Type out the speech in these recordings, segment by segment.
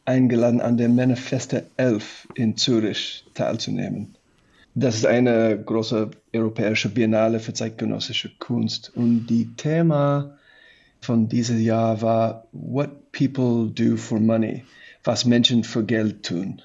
eingeladen, an der Manifeste 11 in Zürich teilzunehmen. Das ist eine große europäische Biennale für zeitgenössische Kunst. Und die Thema von diesem Jahr war What People Do for Money, was Menschen für Geld tun.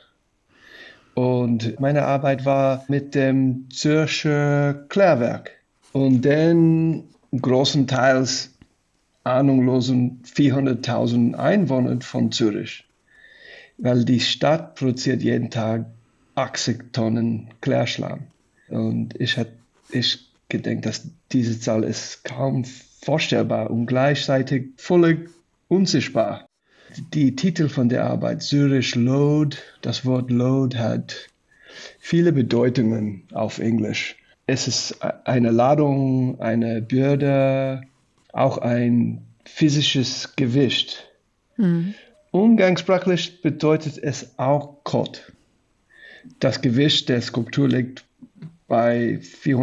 Und meine Arbeit war mit dem Zürcher Klärwerk und den großenteils ahnungslosen 400.000 Einwohnern von Zürich, weil die Stadt produziert jeden Tag 80 Tonnen Klärschlamm. Und ich gedenke, dass diese Zahl ist kaum vorstellbar und gleichzeitig völlig unsichtbar. Die Titel von der Arbeit, Zürich Load, das Wort Load hat viele Bedeutungen auf Englisch. Es ist eine Ladung, eine Bürde, auch ein physisches Gewicht. Mhm. Umgangssprachlich bedeutet es auch Kot. Das Gewicht der Skulptur liegt bei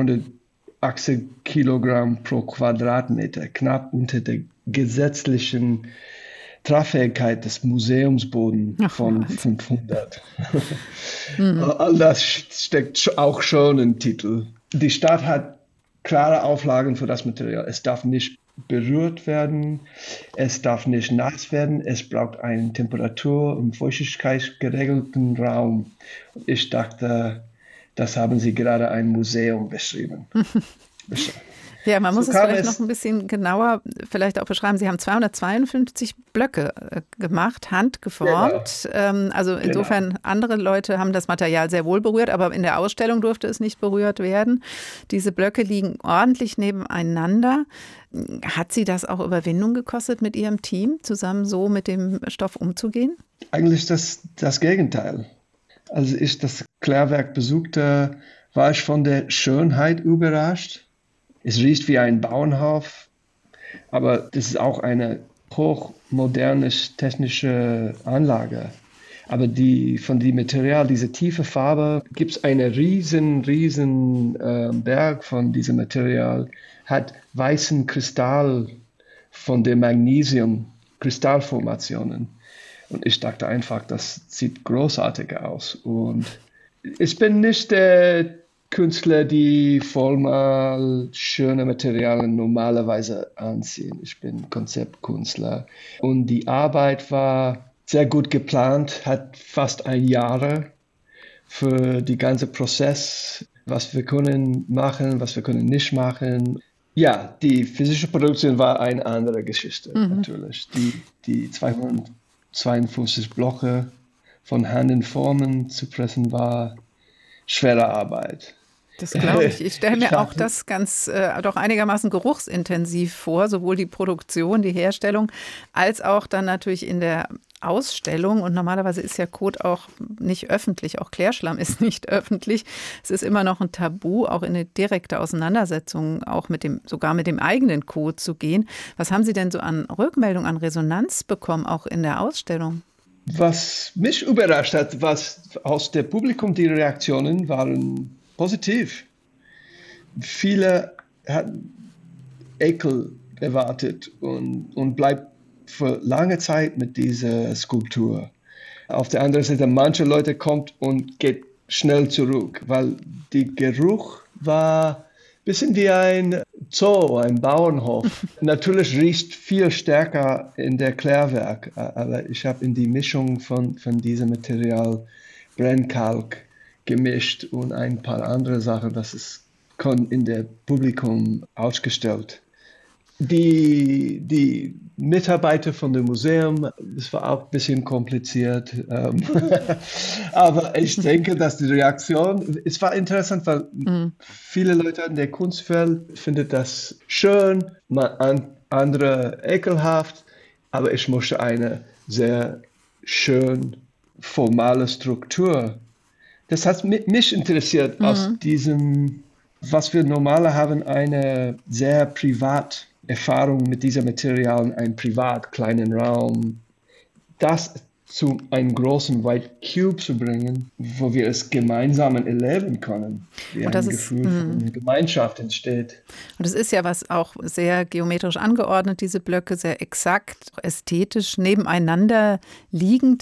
480 Kilogramm pro Quadratmeter, knapp unter der gesetzlichen Tragfähigkeit des Museumsbodens von 500. All das steckt auch schon im Titel. Die Stadt hat klare Auflagen für das Material. Es darf nicht berührt werden, es darf nicht nass werden, es braucht einen Temperatur- und Feuchtigkeit geregelten Raum. Ich dachte, das haben Sie gerade ein Museum beschrieben. Ja, man muss es vielleicht noch ein bisschen genauer vielleicht auch beschreiben. Sie haben 252 Blöcke gemacht, handgeformt. Genau. Also insofern, andere Leute haben das Material sehr wohl berührt, aber in der Ausstellung durfte es nicht berührt werden. Diese Blöcke liegen ordentlich nebeneinander. Hat Sie das auch Überwindung gekostet, mit Ihrem Team zusammen so mit dem Stoff umzugehen? Eigentlich das Gegenteil. Als ich das Klärwerk besuchte, war ich von der Schönheit überrascht. Es riecht wie ein Bauernhof, aber das ist auch eine hochmoderne technische Anlage. Aber von dem Material, diese tiefe Farbe, gibt es einen riesen Berg von diesem Material, hat weißen Kristall von der Magnesium-Kristallformationen. Und ich dachte einfach, das sieht großartig aus. Und ich bin nicht der Künstler, die formal schöne Materialien normalerweise anziehen. Ich bin Konzeptkünstler. Und die Arbeit war sehr gut geplant, hat fast ein Jahr für den ganzen Prozess, was wir können machen, was wir können nicht machen. Ja, die physische Produktion war eine andere Geschichte, natürlich. Die 252 Blöcke von Hand in Formen zu pressen war schwere Arbeit. Das glaube ich. Ich stelle mir auch das ganz doch einigermaßen geruchsintensiv vor, sowohl die Produktion, die Herstellung, als auch dann natürlich in der Ausstellung. Und normalerweise ist ja Kot auch nicht öffentlich, auch Klärschlamm ist nicht öffentlich. Es ist immer noch ein Tabu, auch in eine direkte Auseinandersetzung, auch sogar mit dem eigenen Kot zu gehen. Was haben Sie denn so an Rückmeldung, an Resonanz bekommen, auch in der Ausstellung? Was mich überrascht hat, was aus dem Publikum, die Reaktionen waren positiv. Viele hatten Ekel erwartet und bleibt für lange Zeit mit dieser Skulptur. Auf der anderen Seite, manche Leute kommt und geht schnell zurück, weil der Geruch war ein bisschen wie ein Zoo, ein Bauernhof. Natürlich riecht viel stärker in der Klärwerk, aber ich habe in die Mischung von diesem Material Brennkalk gemischt und ein paar andere Sachen, das ist in der Publikum ausgestellt. Die Mitarbeiter von dem Museum, das war auch ein bisschen kompliziert, aber ich denke, dass die Reaktion, es war interessant, weil viele Leute in der Kunstwelt finden das schön, andere ekelhaft, aber ich möchte eine sehr schön formale Struktur. Das hat mich interessiert aus diesem, was wir normalerweise haben, eine sehr private Erfahrung mit diesem Material, einen privat kleinen Raum, das zu einem großen White Cube zu bringen, wo wir es gemeinsam erleben können, wie ein Gefühl von Gemeinschaft entsteht. Und es ist ja was auch sehr geometrisch angeordnet, diese Blöcke, sehr exakt, ästhetisch nebeneinander liegend